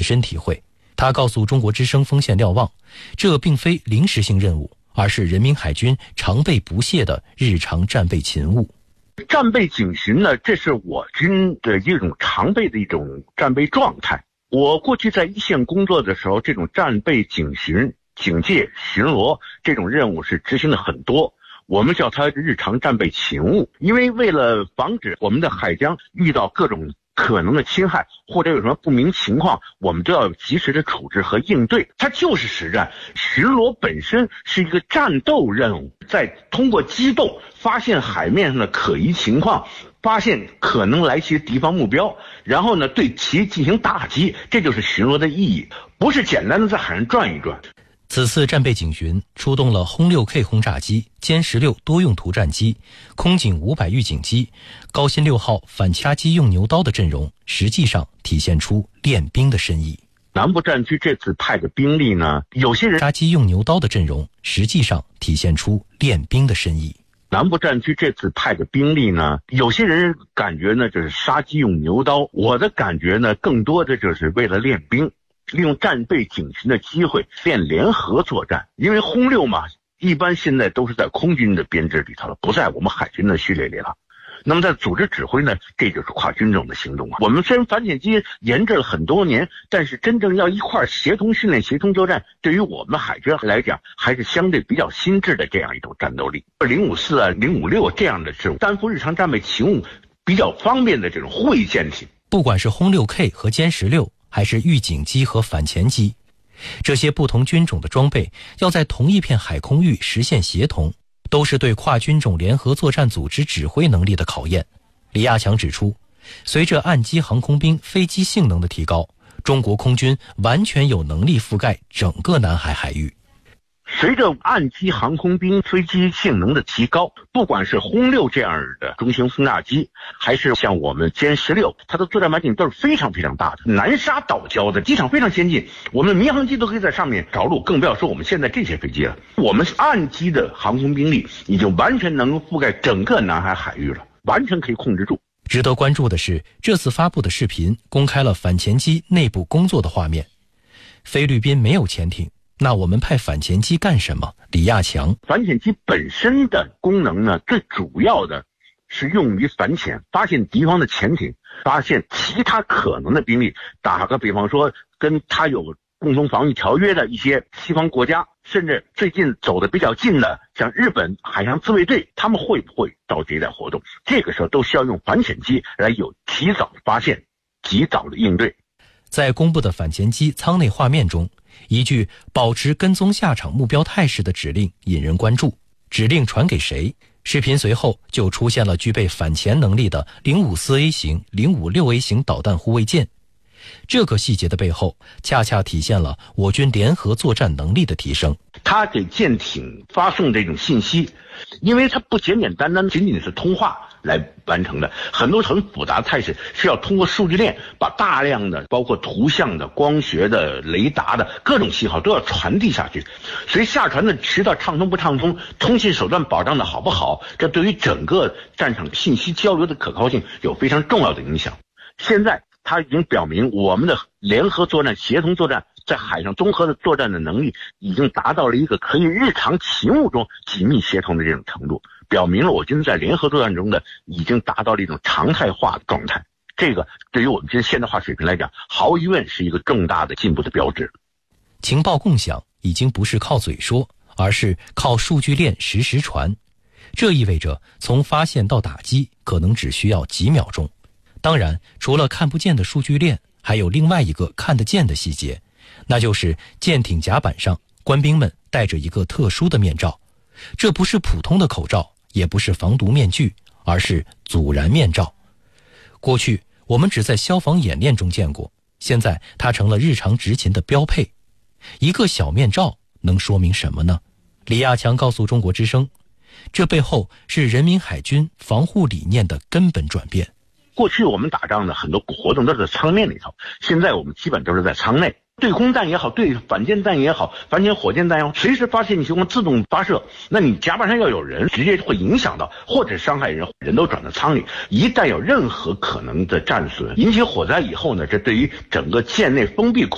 身体会。他告诉中国之声锋线瞭望，这并非临时性任务，而是人民海军常备不懈的日常战备勤务。 战备警巡呢，这是我军的一种常备的一种战备状态。我过去在一线工作的时候，这种战备警巡、警戒、巡逻这种任务是执行的很多，我们叫它日常战备勤务。因为为了防止我们的海疆遇到各种可能的侵害，或者有什么不明情况，我们都要及时的处置和应对。它就是实战，巡逻本身是一个战斗任务，在通过机动发现海面上的可疑情况，发现可能来袭的敌方目标，然后呢对其进行打击，这就是巡逻的意义，不是简单的在海上转一转。 此次战备警巡出动了轰 6K 轰炸机、歼16多用途战机、空警500预警机、高新6号反掐机用牛刀的阵容，实际上体现出练兵的深意。 南部战区这次派的兵力呢，有些人杀鸡用牛刀的阵容，实际上体现出练兵的深意。 南部战区这次派的兵力呢，有些人感觉呢就是杀鸡用牛刀，我的感觉呢更多的就是为了练兵，利用战备警巡的机会练联合作战。因为轰6嘛，一般现在都是在空军的编制里头了，不在我们海军的序列里了。那么在组织指挥呢，这就是跨军种的行动啊。我们虽然反潜机研制了很多年，但是真正要一块协同训练、协同作战，对于我们海军来讲，还是相对比较新制的这样一种战斗力。054啊、056这样的是担负日常战备勤务比较方便的这种护卫舰艇。 不管是轰 6K 和歼16，还是预警机和反潜机，这些不同军种的装备要在同一片海空域实现协同，都是对跨军种联合作战组织指挥能力的考验。李亚强指出，随着岸基航空兵飞机性能的提高，中国空军完全有能力覆盖整个南海海域。 随着岸基航空兵飞机性能的提高，不管是轰6这样的中型轰炸机，还是像我们歼16，它的作战半径都是非常非常大的，南沙岛礁的机场非常先进，我们民航机都可以在上面着陆，更不要说我们现在这些飞机了。我们岸基的航空兵力已经完全能够覆盖整个南海海域了，完全可以控制住。 值得关注的是，这次发布的视频公开了反潜机内部工作的画面。菲律宾没有潜艇，那我们派反潜机干什么？李亚强， 反潜机本身的功能呢，最主要的是用于反潜，发现敌方的潜艇，发现其他可能的兵力。打个比方说，跟他有共同防御条约的一些西方国家，甚至最近走得比较近的，像日本海洋自卫队，他们会不会到这带活动？这个时候都需要用反潜机来有及早的发现，及早的应对。 在公布的反潜机舱内画面中，一句保持跟踪下场目标态势的指令引人关注。指令传给谁？视频随后就出现了具备反潜能力的054A 型、056A 型导弹护卫舰。这个细节的背后，恰恰体现了我军联合作战能力的提升。 它给舰艇发送这种信息，因为它不简简单单仅仅是通话来完成的，很多很复杂的态势是要通过数据链把大量的包括图像的、光学的、雷达的各种信号都要传递下去，所以下传的渠道畅通不畅通，通信手段保障的好不好，这对于整个战场信息交流的可靠性有非常重要的影响。现在它已经表明我们的联合作战、协同作战在海上综合的作战的能力已经达到了一个可以日常勤务中紧密协同的这种程度，表明了我军在联合作战中的已经达到了一种常态化的状态。这个对于我们军现代化水平来讲，毫无疑问是一个重大的进步的标志。 情报共享已经不是靠嘴说，而是靠数据链实时传。这意味着从发现到打击可能只需要几秒钟。当然，除了看不见的数据链，还有另外一个看得见的细节，那就是舰艇甲板上官兵们戴着一个特殊的面罩。这不是普通的口罩，也不是防毒面具，而是阻燃面罩。过去我们只在消防演练中见过，现在它成了日常执勤的标配。一个小面罩能说明什么呢？李亚强告诉中国之声，这背后是人民海军防护理念的根本转变。 过去我们打仗的很多活动都是在舱面里头，现在我们基本都是在舱内。对空弹也好，对反舰弹也好，反潜火箭弹也好，随时发现情况自动发射。那你甲板上要有人，直接会影响到或者伤害人，人都转到舱里。一旦有任何可能的战损引起火灾以后呢，这对于整个舰内封闭